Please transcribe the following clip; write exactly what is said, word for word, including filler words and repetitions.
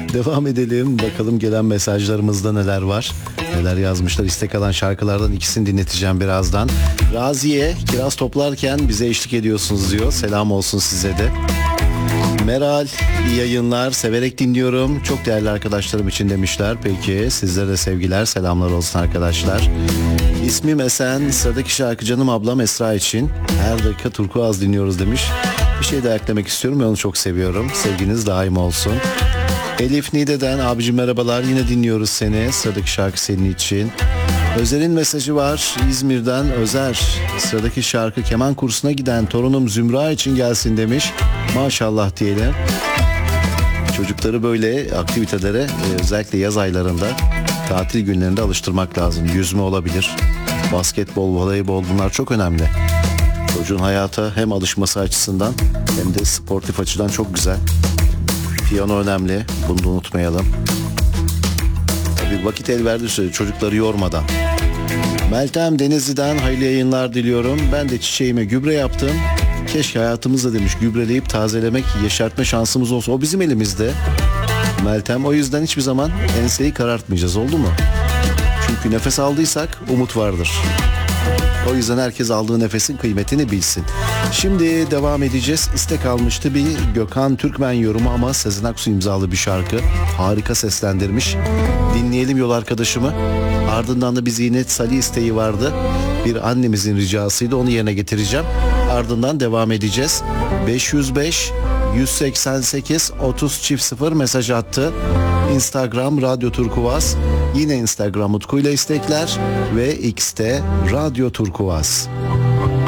Devam edelim. Bakalım gelen mesajlarımızda neler var. Neler yazmışlar. İstek alan şarkılardan ikisini dinleteceğim birazdan. Raziye, kiraz toplarken bize eşlik ediyorsunuz diyor. Selam olsun size de. Meral, iyi yayınlar, severek dinliyorum. Çok değerli arkadaşlarım için demişler. Peki sizlere de sevgiler, selamlar olsun arkadaşlar. İsmim Esen, sıradaki şarkı canım ablam Esra için. Her dakika turkuaz dinliyoruz demiş. Bir şey daha eklemek istiyorum, ben onu çok seviyorum. Sevginiz daim olsun. Elif Nide'den, abicim merhabalar, yine dinliyoruz seni. Sıradaki şarkı senin için. Özer'in mesajı var İzmir'den. Özer, sıradaki şarkı keman kursuna giden torunum Zümra için gelsin demiş. Maşallah diyelim. Çocukları böyle aktivitelere özellikle yaz aylarında, tatil günlerinde alıştırmak lazım. Yüzme olabilir, basketbol, voleybol, bunlar çok önemli. Çocuğun hayata hem alışması açısından hem de sportif açıdan çok güzel. Piyano önemli, bunu da unutmayalım. Tabii vakit el verdiği sürece çocukları yormadan. Meltem Denizli'den hayırlı yayınlar diliyorum. Ben de çiçeğime gübre yaptım. Keşke hayatımızda demiş gübreleyip tazelemek, yeşertme şansımız olsa. O bizim elimizde. Meltem, o yüzden hiçbir zaman enseyi karartmayacağız, oldu mu? Çünkü nefes aldıysak umut vardır. O yüzden herkes aldığı nefesin kıymetini bilsin. Şimdi devam edeceğiz. İstek almıştı bir Gökhan Türkmen yorumu ama Sezen Aksu imzalı bir şarkı. Harika seslendirmiş. Dinleyelim yol arkadaşımı. Ardından da bir Zinet Salih isteği vardı. Bir annemizin ricasıydı, onu yerine getireceğim. Ardından devam edeceğiz. beş yüz beş yüz seksen sekiz otuz çift sıfır mesaj attı. Instagram Radyo Turkuaz. Yine Instagram Utku ile istekler ve X'te Radyo Turkuaz.